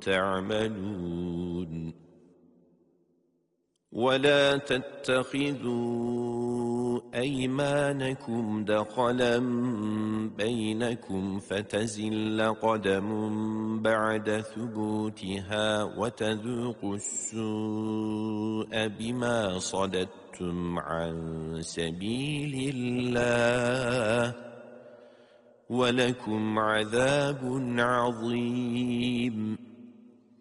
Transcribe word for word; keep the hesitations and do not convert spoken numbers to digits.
تعملون ولا تتخذوا أيمانكم دخلا بينكم فتزل قدم بعد ثبوتها وتذوقوا السوء بما صددتم عن سبيل الله ولكم عذاب عظيم